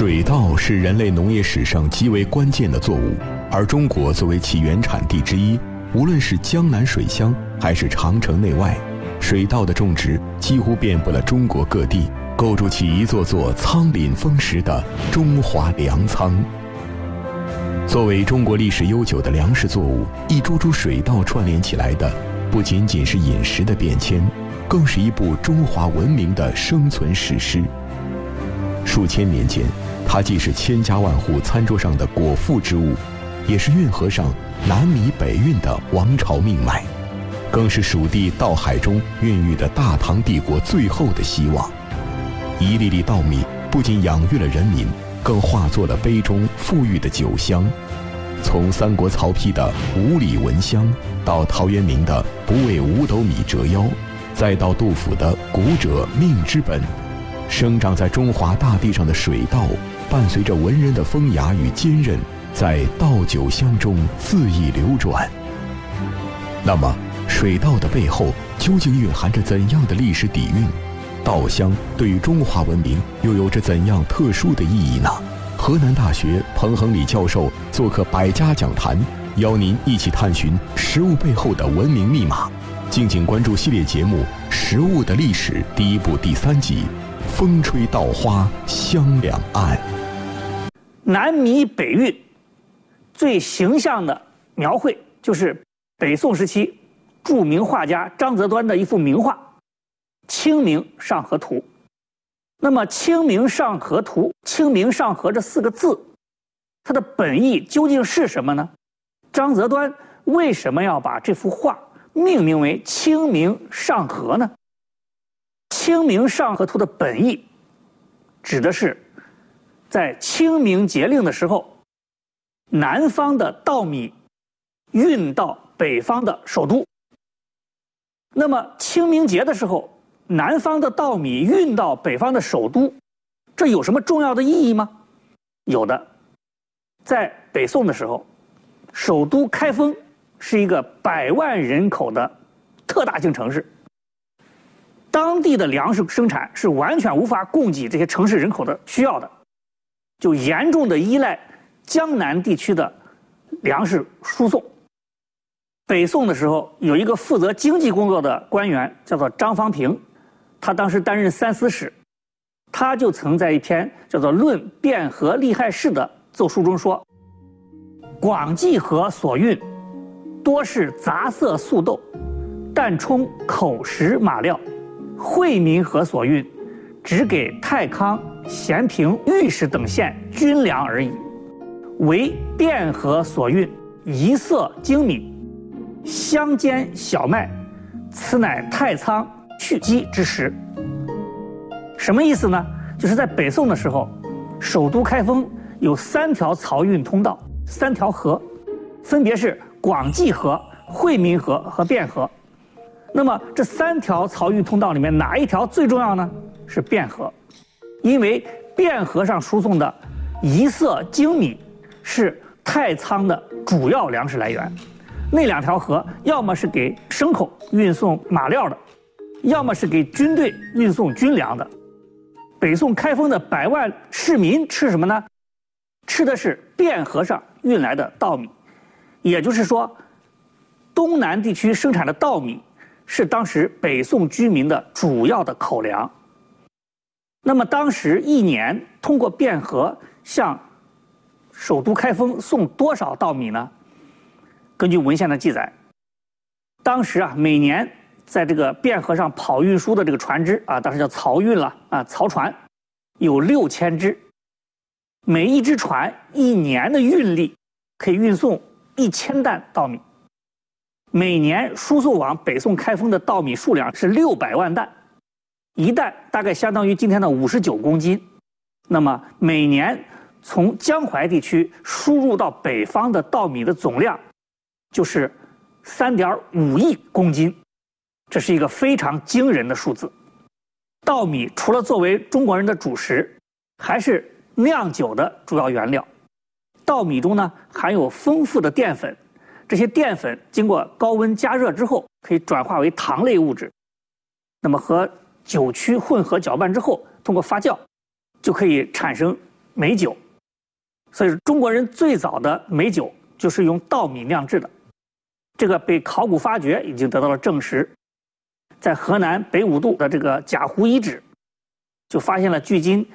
水稻是人类农业史上极为关键的作物，而中国作为其原产地之一，无论是江南水乡还是长城内外，水稻的种植几乎遍布了中国各地，构筑起一座座苍廪丰实的中华粮仓。作为中国历史悠久的粮食作物，一株株水稻串联起来的，不仅仅是饮食的变迁，更是一部中华文明的生存史诗。数千年间，它既是千家万户餐桌上的果腹之物，也是运河上南米北运的王朝命脉，更是蜀地稻海中孕育的大唐帝国最后的希望。一粒粒稻米不仅养育了人民，更化作了杯中馥郁的酒香。从三国曹丕的五里闻香，到陶渊明的不为五斗米折腰，再到杜甫的谷者命之本，生长在中华大地上的水稻，伴随着文人的风雅与坚韧，在稻酒香中恣意流转。那么，水稻的背后究竟蕴含着怎样的历史底蕴？稻香对于中华文明又有着怎样特殊的意义呢？河南大学彭恒礼教授做客百家讲坛，邀您一起探寻食物背后的文明密码。敬请关注系列节目《食物的历史》第1部第3集。风吹稻花香两岸。 南米北运最形象的描绘就是北宋时期著名画家张择端的一幅名画《清明上河图》。那么《清明上河图》，清明上河这4个字，它的本意究竟是什么呢？张择端为什么要把这幅画命名为《清明上河》呢？清明上河图的本意指的是在清明节令的时候，南方的稻米运到北方的首都。那么清明节的时候，南方的稻米运到北方的首都，这有什么重要的意义吗？有的。在北宋的时候，首都开封是一个100万人口的特大型城市，当地的粮食生产是完全无法供给这些城市人口的需要的，就严重的依赖江南地区的粮食输送。北宋的时候，有一个负责经济工作的官员叫做张方平，他当时担任3司使，他就曾在一篇叫做《论汴河利害事》的奏书中说：广济河所运多是杂色粟豆，但充口食马料；惠民河所运只给太康、咸平、御史等县军粮而已，唯汴河所运一色精米，乡间小麦，此乃太仓蓄积之时。什么意思呢？就是在北宋的时候，首都开封有3条漕运通道，3条河，分别是广济河、惠民河和汴河。那么这3条漕运通道里面，哪一条最重要呢？是汴河，因为汴河上输送的一色精米是太仓的主要粮食来源。那2条河要么是给牲口运送马料的，要么是给军队运送军粮的。北宋开封的100万市民吃什么呢？吃的是汴河上运来的稻米。也就是说，东南地区生产的稻米是当时北宋居民的主要的口粮。那么当时一年通过汴河向首都开封送多少稻米呢？根据文献的记载，当时每年在这个汴河上跑运输的这个船只当时叫漕运了漕船有6000只，每一只船一年的运力可以运送1000担稻米，每年输送往北宋开封的稻米数量是600万担，一担大概相当于今天的59公斤。那么每年从江淮地区输入到北方的稻米的总量就是3.5亿公斤，这是一个非常惊人的数字。稻米除了作为中国人的主食，还是酿酒的主要原料。稻米中呢含有丰富的淀粉，这些淀粉经过高温加热之后，可以转化为糖类物质，那么和酒曲混合搅拌之后，通过发酵，就可以产生美酒。所以中国人最早的美酒就是用稻米酿制的，这个被考古发掘已经得到了证实。在河南北五渡的这个贾湖遗址，就发现了距今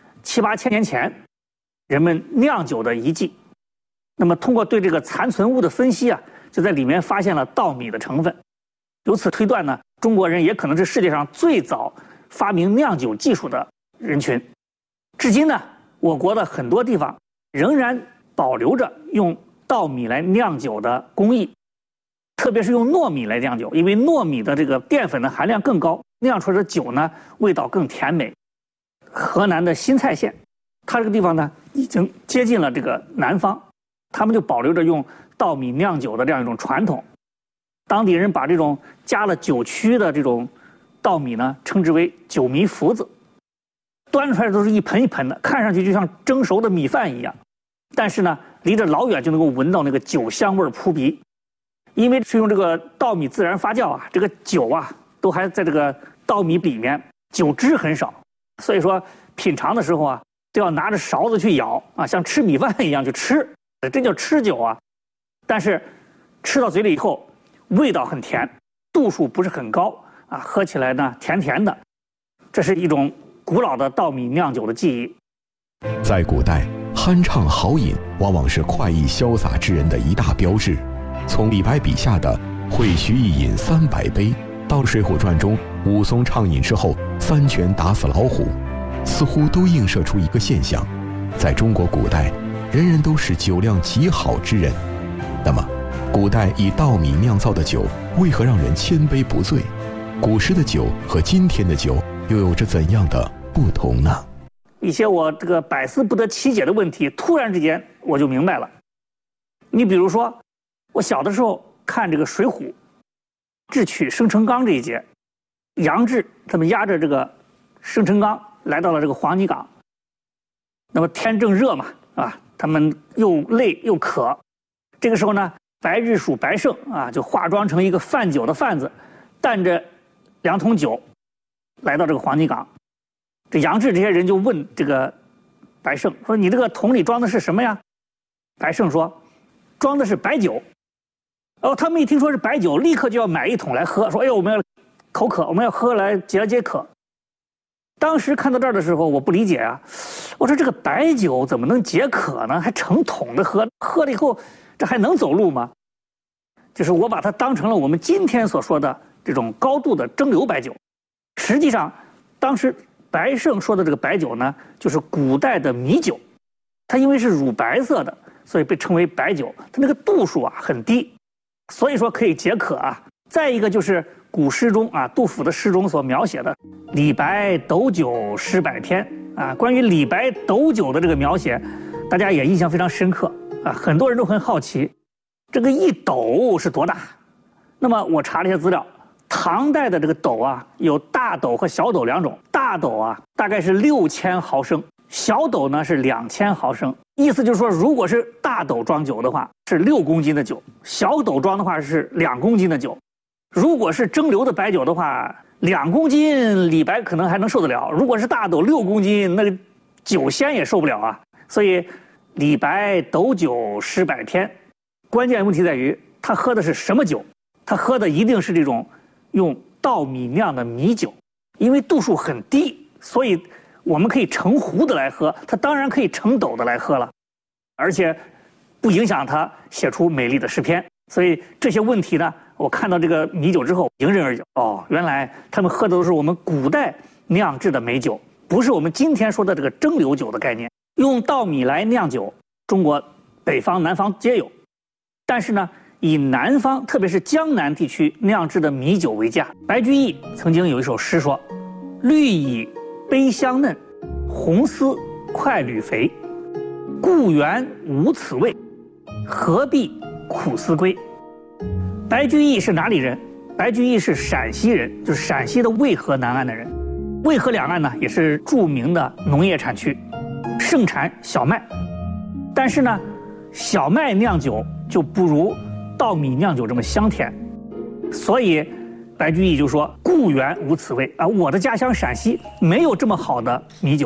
7、8千年前人们酿酒的遗迹。那么通过对这个残存物的分析啊，就在里面发现了稻米的成分。由此推断呢，中国人也可能是世界上最早发明酿酒技术的人群。至今呢，我国的很多地方仍然保留着用稻米来酿酒的工艺，特别是用糯米来酿酒，因为糯米的这个淀粉的含量更高，酿出来的酒呢味道更甜美。河南的新蔡县，它这个地方呢已经接近了这个南方，他们就保留着用稻米酿酒的这样一种传统。当地人把这种加了酒曲的这种稻米呢称之为酒米麸子，端出来都是一盆一盆的，看上去就像蒸熟的米饭一样，但是呢离着老远就能够闻到那个酒香味扑鼻。因为是用这个稻米自然发酵啊，这个酒啊都还在这个稻米里面，酒汁很少，所以说品尝的时候啊都要拿着勺子去舀啊，像吃米饭一样去吃，这叫吃酒啊。但是吃到嘴里以后味道很甜，度数不是很高啊，喝起来呢甜甜的，这是一种古老的稻米酿酒的技艺。 在古代，酣畅豪饮往往是快意潇洒之人的一大标志。从李白笔下的“会须一饮300杯”到《水浒传》中武松畅饮之后3拳打死老虎，似乎都映射出一个现象：在中国古代，人人都是酒量极好之人。那么，古代以稻米酿造的酒为何让人千杯不醉？古时的酒和今天的酒又有着怎样的不同呢？ 一些我这个百思不得其解的问题，突然之间我就明白了。你比如说，我小的时候看这个《水浒》，智取生辰纲这一节，杨志他们押着这个生辰纲来到了这个黄泥岗。那么天正热嘛，啊，他们又累又渴。这个时候呢，白日鼠白胜啊，就化妆成一个贩酒的贩子，担着2桶酒来到这个黄泥岗。这杨志这些人就问这个白胜说：“你这个桶里装的是什么呀？”白胜说：“装的是白酒。”他们一听说是白酒，立刻就要买1桶来喝，说：“哎呦，我们要口渴，我们要喝来解渴。”当时看到这儿的时候，我不理解啊，我说这个白酒怎么能解渴呢？还成桶的喝，喝了以后这还能走路吗？就是我把它当成了我们今天所说的这种高度的蒸馏白酒。实际上，当时白胜说的这个白酒呢，就是古代的米酒，它因为是乳白色的，所以被称为白酒。它那个度数啊很低，所以说可以解渴啊。再一个就是古诗中啊，杜甫的诗中所描写的“李白斗酒诗百篇”啊，关于李白斗酒的这个描写，大家也印象非常深刻啊，很多人都很好奇，这个1斗是多大？那么我查了一些资料，唐代的这个斗啊，有大斗和小斗2种，大斗啊大概是6000毫升，小斗呢是2000毫升。意思就是说，如果是大斗装酒的话，是6公斤的酒；小斗装的话是2公斤的酒。如果是蒸馏的白酒的话，2公斤李白可能还能受得了；如果是大斗6公斤，那个酒仙也受不了啊。所以，李白斗酒诗百篇，关键问题在于他喝的是什么酒？他喝的一定是这种用稻米酿的米酒，因为度数很低，所以我们可以成壶的来喝，它当然可以成斗的来喝了，而且不影响他写出美丽的诗篇。所以这些问题呢，我看到这个米酒之后迎刃而解。原来他们喝的都是我们古代酿制的美酒，不是我们今天说的这个蒸馏酒的概念。用稻米来酿酒，中国北方南方皆有，但是呢，以南方特别是江南地区酿制的米酒为佳。白居易曾经有一首诗说：“绿蚁悲香嫩，红丝快履肥，故园无此味，何必苦思归。”白居易是哪里人？白居易是陕西人，就是陕西的渭河南岸的人。渭河两岸呢，也是著名的农业产区，盛产小麦。但是呢，小麦酿酒就不如稻米酿酒这么香甜，所以白居易就说：“故园无此味啊！我的家乡陕西没有这么好的米酒。”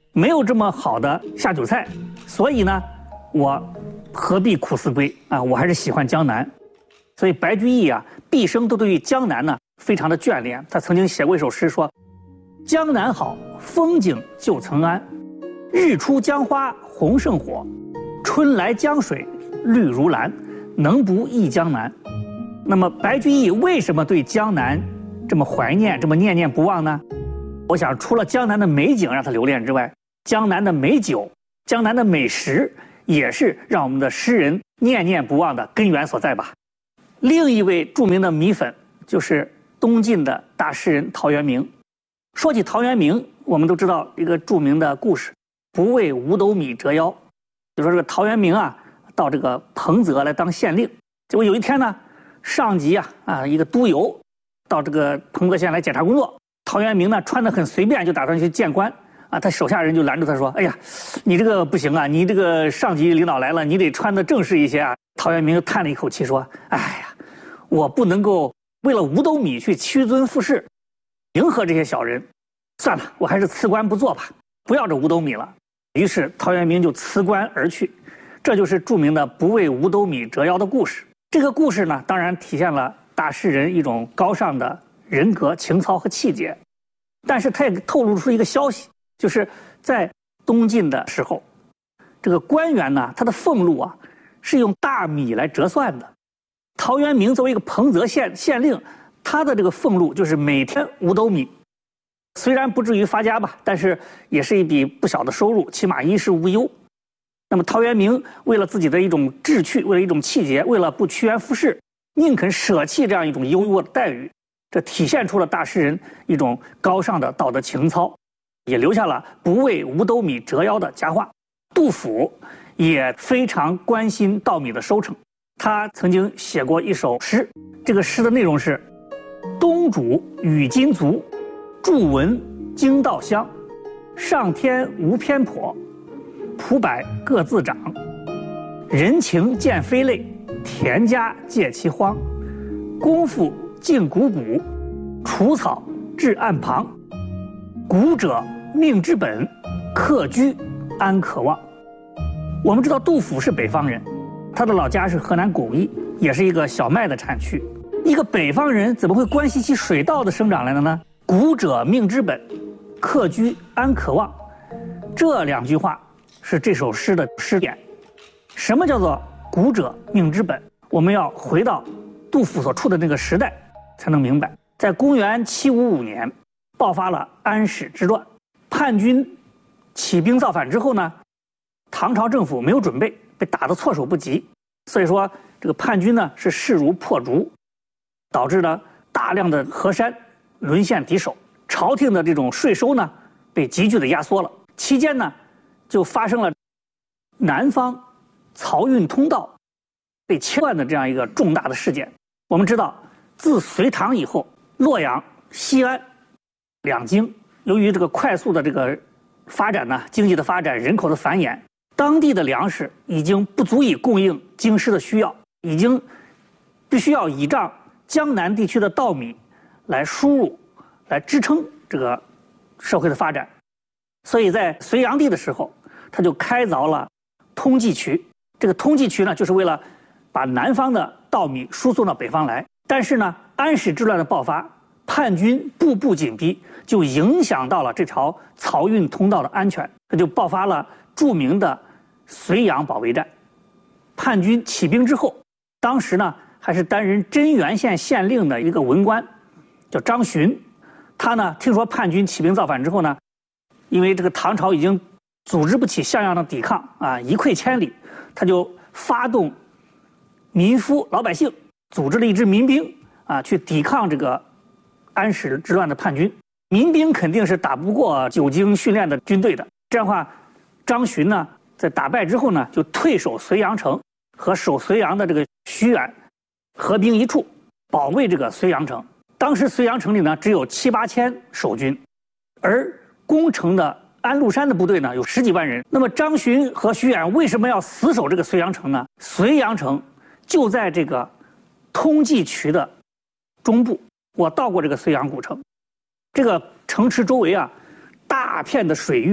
没有这么好的下酒菜，所以呢，我何必苦思归啊？我还是喜欢江南。所以白居易啊，毕生都对于江南呢非常的眷恋。他曾经写过一首诗说：“江南好，风景旧曾谙。日出江花红胜火，春来江水绿如蓝。能不忆江南？”那么白居易为什么对江南这么怀念，这么念念不忘呢？我想，除了江南的美景让他留恋之外，江南的美酒、江南的美食，也是让我们的诗人念念不忘的根源所在吧。另一位著名的米粉就是东晋的大诗人陶渊明。说起陶渊明，我们都知道一个著名的故事：不为五斗米折腰。就说这个陶渊明啊，到这个彭泽来当县令，结果有一天呢，上级一个督邮到这个彭泽县来检查工作，陶渊明呢穿得很随便，就打算去见官啊。他手下人就拦住他说：“哎呀，你这个不行啊，你这个上级领导来了，你得穿得正式一些啊。”陶渊明就叹了一口气说：“哎呀，我不能够为了五斗米去屈尊附势，迎合这些小人，算了，我还是辞官不做吧，不要这五斗米了。”于是陶渊明就辞官而去。这就是著名的“不为五斗米折腰”的故事。这个故事呢，当然体现了大诗人一种高尚的人格、情操和气节，但是他也透露出一个消息，就是在东晋的时候，这个官员呢，他的俸禄啊是用大米来折算的。陶渊明作为一个彭泽县令，他的这个俸禄就是每天5斗米，虽然不至于发家吧，但是也是一笔不小的收入，起码衣食无忧。那么陶渊明为了自己的一种志趣，为了一种气节，为了不趋炎附势，宁肯舍弃这样一种优渥的待遇，这体现出了大诗人一种高尚的道德情操，也留下了不为五斗米折腰的佳话。杜甫也非常关心稻米的收成，他曾经写过一首诗，这个诗的内容是：冬煮雨金足，著闻经稻香，上天无偏颇，蒲柏各自长。人情见非类，田家借其荒。功夫尽谷谷，除草至岸旁。谷者命之本，客居安可望。我们知道杜甫是北方人，他的老家是河南巩义，也是一个小麦的产区。一个北方人怎么会关心起水稻的生长来了呢？谷者命之本，客居安可望。这两句话是这首诗的诗点。什么叫做谷者命之本？我们要回到杜甫所处的那个时代才能明白。在公元755年，爆发了安史之乱，叛军起兵造反之后呢，唐朝政府没有准备，被打得措手不及，所以说这个叛军呢是势如破竹，导致了大量的河山沦陷敌手，朝廷的这种税收呢被急剧的压缩了。期间呢，就发生了南方漕运通道被切断的这样一个重大的事件。我们知道，自隋唐以后，洛阳、西安两京由于这个快速的这个发展呢，经济的发展、人口的繁衍，当地的粮食已经不足以供应京师的需要，已经必须要倚仗江南地区的稻米来输入，来支撑这个社会的发展。所以在隋炀帝的时候，他就开凿了通济渠。这个通济渠呢，就是为了把南方的稻米输送到北方来。但是呢，安史之乱的爆发，叛军步步紧逼，就影响到了这条漕运通道的安全，这就爆发了著名的绥阳保卫战。叛军起兵之后，当时呢还是担任真源县县令的一个文官，叫张巡。他呢听说叛军起兵造反之后呢，因为这个唐朝已经组织不起像样的抵抗啊，一溃千里，他就发动民夫老百姓，组织了一支民兵啊，去抵抗这个安史之乱的叛军。民兵肯定是打不过久经训练的军队的。这样的话，张巡呢在打败之后呢，就退守绥阳城，和守绥阳的这个徐远合兵一处，保卫这个绥阳城。当时绥阳城里呢只有7、8千守军，而攻城的安禄山的部队呢有10几万人。那么张巡和徐远为什么要死守这个绥阳城呢？绥阳城就在这个通济渠的中部，我到过这个绥阳古城，这个城池周围啊，大片的水域，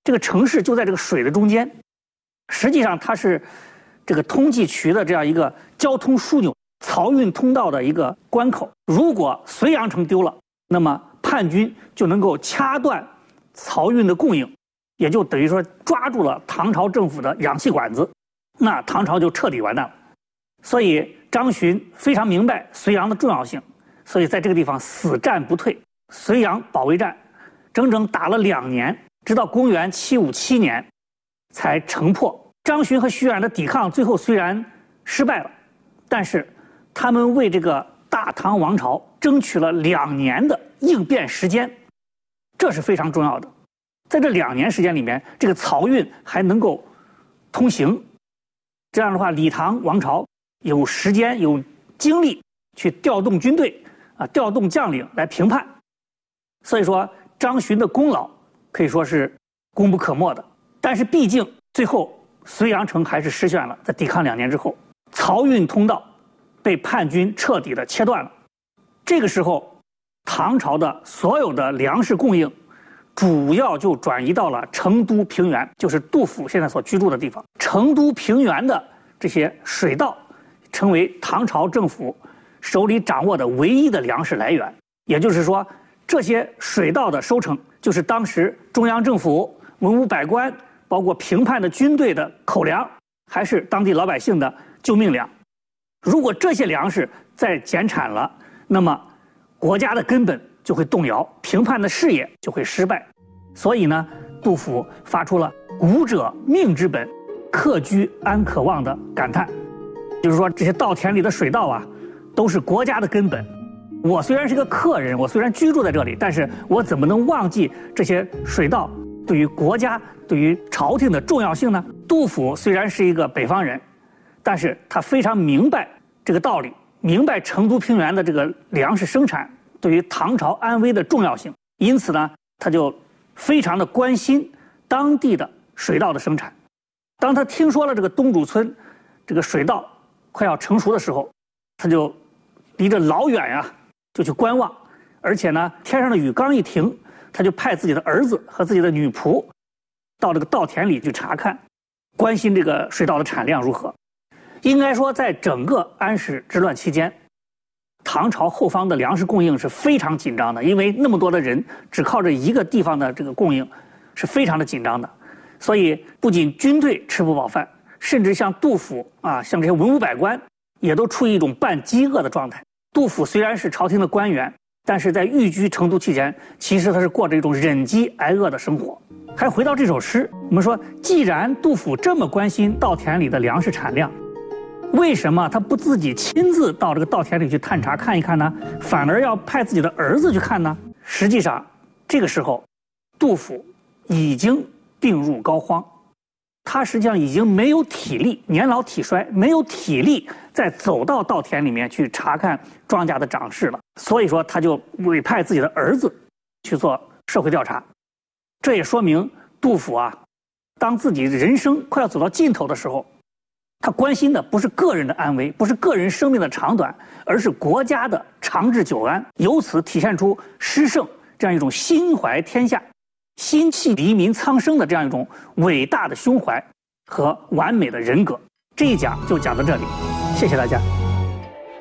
这个城市就在这个水的中间，实际上它是这个通济渠的这样一个交通枢纽、漕运通道的一个关口。如果绥阳城丢了，那么叛军就能够掐断漕运的供应，也就等于说抓住了唐朝政府的氧气管子，那唐朝就彻底完蛋了。所以张巡非常明白绥阳的重要性，所以在这个地方死战不退。绥阳保卫战整整打了2年，直到公元757年才城破。张巡和徐冉的抵抗最后虽然失败了，但是他们为这个大唐王朝争取了2年的应变时间，这是非常重要的。在这2年时间里面，这个漕运还能够通行，这样的话，李唐王朝有时间有精力去调动军队调动将领来平叛。所以说张巡的功劳可以说是功不可没的。但是毕竟最后绥阳城还是失陷了，在抵抗2年之后，漕运通道被叛军彻底的切断了。这个时候，唐朝的所有的粮食供应主要就转移到了成都平原，就是杜甫现在所居住的地方。成都平原的这些水道成为唐朝政府手里掌握的唯一的粮食来源。也就是说，这些水道的收成就是当时中央政府、文武百官包括平叛的军队的口粮，还是当地老百姓的救命粮。如果这些粮食再减产了，那么国家的根本就会动摇，平叛的事业就会失败。所以呢，杜甫发出了“谷者命之本，客居安可望”的感叹。就是说，这些稻田里的水稻都是国家的根本。我虽然是个客人，我虽然居住在这里，但是我怎么能忘记这些水稻对于国家、对于朝廷的重要性呢？杜甫虽然是一个北方人，但是他非常明白这个道理，明白成都平原的这个粮食生产对于唐朝安危的重要性，因此呢，他就非常的关心当地的水稻的生产。当他听说了这个东主村这个水稻快要成熟的时候，他就离着老远就去观望，而且呢，天上的雨刚一停，他就派自己的儿子和自己的女仆到这个稻田里去查看，关心这个水稻的产量如何。应该说，在整个安史之乱期间，唐朝后方的粮食供应是非常紧张的，因为那么多的人只靠着一个地方的这个供应是非常的紧张的。所以不仅军队吃不饱饭，甚至像杜甫像这些文武百官也都处于一种半饥饿的状态。杜甫虽然是朝廷的官员，但是在寓居成都期间，其实他是过着一种忍饥挨饿的生活。还回到这首诗，我们说，既然杜甫这么关心稻田里的粮食产量，为什么他不自己亲自到这个稻田里去探查看一看呢？反而要派自己的儿子去看呢？实际上，这个时候，杜甫已经病入膏肓，他实际上已经没有体力，年老体衰，没有体力再走到稻田里面去查看庄稼的长势了。所以说，他就委派自己的儿子去做社会调查。这也说明杜甫当自己人生快要走到尽头的时候，他关心的不是个人的安危，不是个人生命的长短，而是国家的长治久安。由此体现出诗圣这样一种心怀天下、心系黎民苍生的这样一种伟大的胸怀和完美的人格。这一讲就讲到这里，谢谢大家。